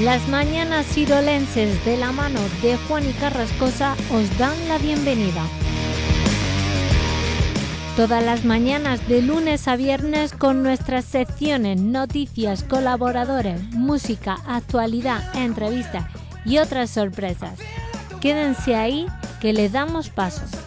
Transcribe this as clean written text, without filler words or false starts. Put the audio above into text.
Las mañanas sirolenses de la mano de Juan y Carrascosa os dan la bienvenida. Todas las mañanas de lunes a viernes con nuestras secciones, noticias, colaboradores, música, actualidad, entrevistas y otras sorpresas. Quédense ahí que le damos paso.